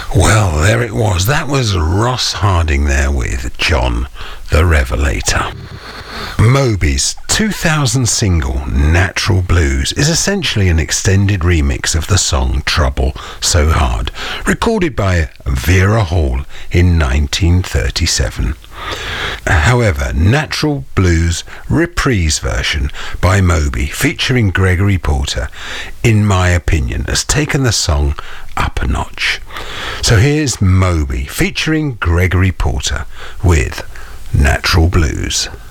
Well, there it was. That was Ross Harding there with John the Revelator. Moby's 2000 single Natural Blues is essentially an extended remix of the song Trouble So Hard, recorded by Vera Hall in 1937. However, Natural Blues reprise version by Moby featuring Gregory Porter, in my opinion, has taken the song up a notch. So here's Moby featuring Gregory Porter with Natural Blues.